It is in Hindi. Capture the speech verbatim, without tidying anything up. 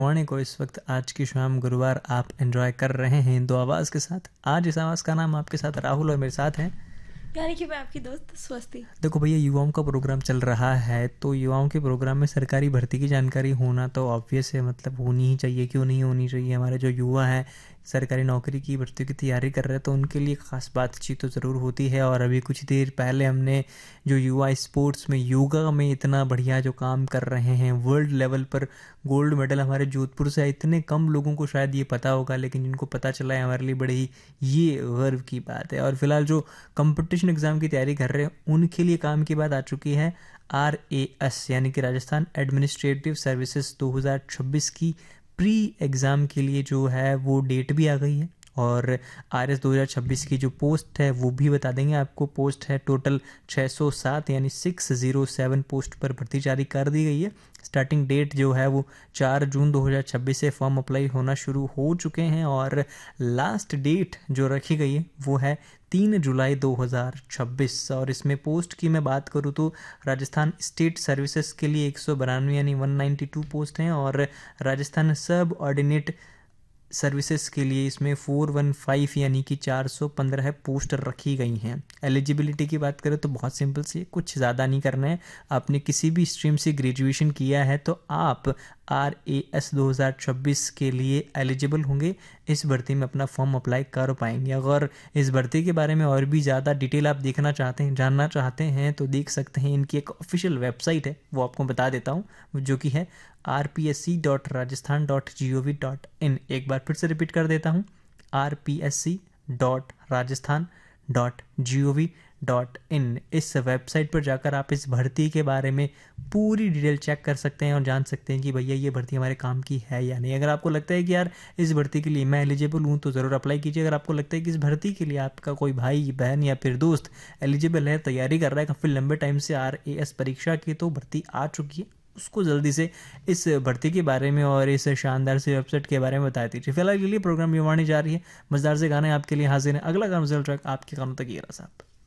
मॉर्निंग को इस वक्त आज की शाम गुरुवार आप एंजॉय कर रहे हैं दो आवाज़ के साथ। आज इस आवाज़ का नाम आपके साथ राहुल और मेरे साथ हैं यानी कि मैं आपकी दोस्त स्वस्ति। देखो भैया, युवाओं का प्रोग्राम चल रहा है तो युवाओं के प्रोग्राम में सरकारी भर्ती की जानकारी होना तो ऑब्वियस है, मतलब होनी ही चाहिए। क्यों नहीं होनी चाहिए? हमारे जो युवा हैं सरकारी नौकरी की भर्ती की तैयारी कर रहे हैं तो उनके लिए ख़ास बातचीत तो ज़रूर होती है। और अभी कुछ देर पहले हमने जो युवा स्पोर्ट्स में योगा में इतना बढ़िया जो काम कर रहे हैं, वर्ल्ड लेवल पर गोल्ड मेडल हमारे जोधपुर से आए। इतने कम लोगों को शायद ये पता होगा, लेकिन जिनको पता चला है हमारे लिए बड़े ही ये गर्व की बात है। और फिलहाल जो कंपटीशन एग्ज़ाम की तैयारी कर रहे हैं उनके लिए काम की बात आ चुकी है। आर ए एस यानी कि राजस्थान एडमिनिस्ट्रेटिव सर्विसेज दो हज़ार छब्बीस की प्री एग्ज़ाम के लिए जो है वो डेट भी आ गई है। और आर एस दो हज़ार छब्बीस की जो पोस्ट है वो भी बता देंगे आपको। पोस्ट है टोटल छः सौ सात यानी छह सौ सात पोस्ट पर भर्ती जारी कर दी गई है। स्टार्टिंग डेट जो है वो चार जून दो हज़ार छब्बीस से फॉर्म अप्लाई होना शुरू हो चुके हैं। और लास्ट डेट जो रखी गई है वो है तीन जुलाई दो हज़ार छब्बीस। और इसमें पोस्ट की मैं बात करूँ तो राजस्थान स्टेट सर्विसेज के लिए एक सौ बानवे यानी एक सौ बानवे पोस्ट हैं। और राजस्थान सब ऑर्डिनेट सर्विसेज के लिए इसमें चार सौ पंद्रह यानी कि चार सौ पंद्रह पोस्ट रखी गई हैं। एलिजिबिलिटी की बात करें तो बहुत सिंपल सी है, कुछ ज़्यादा नहीं करना है। आपने किसी भी स्ट्रीम से ग्रेजुएशन किया है तो आप आर ए एस दो हज़ार छब्बीस के लिए एलिजिबल होंगे। इस भर्ती में अपना फॉर्म अप्लाई कर पाएंगे। अगर इस भर्ती के बारे में और भी ज़्यादा डिटेल आप देखना चाहते हैं, जानना चाहते हैं तो देख सकते हैं। इनकी एक ऑफिशियल वेबसाइट है, वो आपको बता देता हूँ, जो कि है R P S C dot Rajasthan dot G O V dot in. एक बार फिर से रिपीट कर देता हूँ, R P S C dot Rajasthan dot G O V dot in. इस वेबसाइट पर जाकर आप इस भर्ती के बारे में पूरी डिटेल चेक कर सकते हैं और जान सकते हैं कि भैया ये भर्ती हमारे काम की है या नहीं। अगर आपको लगता है कि यार इस भर्ती के लिए मैं एलिजिबल हूँ तो ज़रूर अप्लाई कीजिए। अगर आपको लगता है कि इस भर्ती के लिए आपका कोई भाई बहन या फिर दोस्त एलिजिबल है, तैयारी कर रहा है काफ़ी लंबे टाइम से आर ए एस परीक्षा की, तो भर्ती आ चुकी है, उसको जल्दी से इस भर्ती के बारे में और इस शानदार से वेबसाइट के बारे में बता दीजिए। फिलहाल के लिए प्रोग्राम युवाणी जा रही है, मजेदार से गाने आपके लिए हाजिर हैं। अगला गाना ट्रैक आपके कानों तक ये रहा साहब।